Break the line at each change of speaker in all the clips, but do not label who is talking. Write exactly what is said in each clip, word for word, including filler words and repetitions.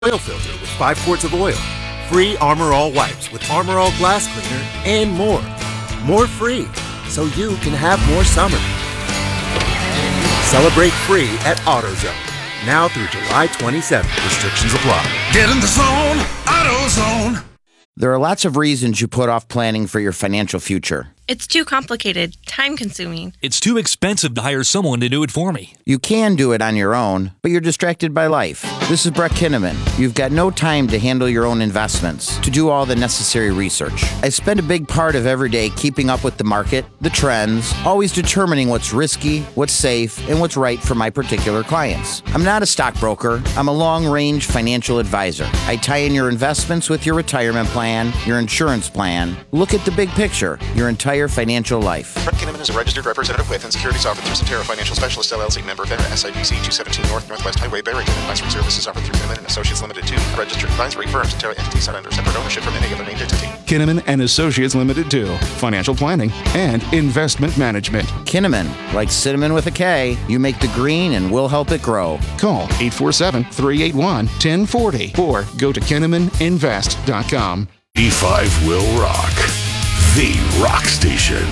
oil filter with five quarts of oil, free Armor All wipes with Armor All glass cleaner, and more. More free, so you can have more summer. Celebrate free at AutoZone. Now through July twenty-seventh. Restrictions apply.
Get in the zone, AutoZone.
There are lots of reasons you put off planning for your financial future.
It's too complicated, time-consuming.
It's too expensive to hire someone to do it for me.
You can do it on your own, but you're distracted by life. This is Brett Kinnaman. You've got no time to handle your own investments, to do all the necessary research. I spend a big part of every day keeping up with the market, the trends, always determining what's risky, what's safe, and what's right for my particular clients. I'm not a stockbroker. I'm a long-range financial advisor. I tie in your investments with your retirement plan, your insurance plan. Look at the big picture, your entire financial life.
Brett Kinnaman is a registered representative with and securities offered through Centera Financial Specialist, L L C, member of FINRA, S I B C, two seventeen North Northwest Highway, Barrington. Advisory services offered through Kinnaman and Associates Limited, two registered advisory firm. Centera entities are under separate ownership from any other named entity.
Kinnaman and Associates Limited, two financial planning and investment management.
Kinnaman, like cinnamon with a K, you make the green and we'll help it grow.
Call eight four seven, three eight one, one oh four oh or go to kinnaman invest dot com.
E five will rock. The rock station.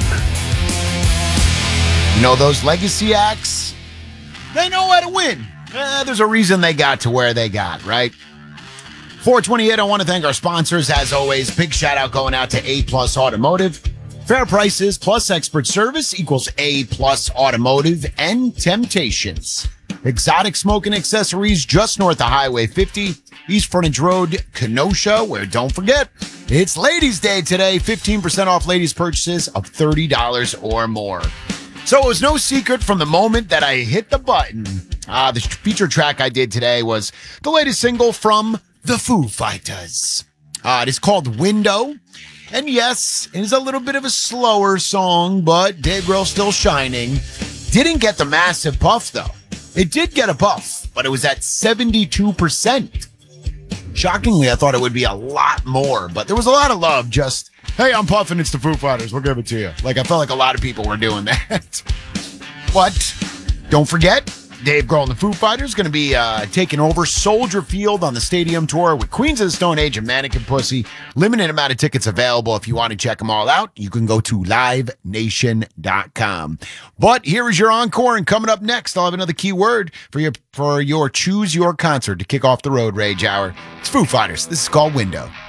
You know those legacy acts? They know how to win. Eh, there's a reason they got to where they got, right? four twenty-eight, I want to thank our sponsors. As always, big shout out going out to A Plus Automotive. Fair prices plus expert service equals A Plus Automotive and Temptations. Exotic Smoke and Accessories just north of Highway fifty, East Frontage Road, Kenosha, where don't forget, it's Ladies' Day today. fifteen percent off ladies' purchases of thirty dollars or more. So it was no secret from the moment that I hit the button. Uh, the feature track I did today was the latest single from the Foo Fighters. Uh, it is called Window. And yes, it is a little bit of a slower song, but Dave Grohl still shining. Didn't get the massive buff, though. It did get a buff, but it was at seventy-two percent. Shockingly, I thought it would be a lot more, but there was a lot of love. Just, hey, I'm puffing, it's the Foo Fighters, we'll give it to you. Like, I felt like a lot of people were doing that. But don't forget, Dave Grohl and the Foo Fighters going to be uh, taking over Soldier Field on the stadium tour with Queens of the Stone Age and Mannequin Pussy. Limited amount of tickets available. If you want to check them all out, you can go to live nation dot com. But here is your encore, and coming up next, I'll have another key word for your for your Choose Your Concert to kick off the Road Rage Hour. It's Foo Fighters. This is called Window.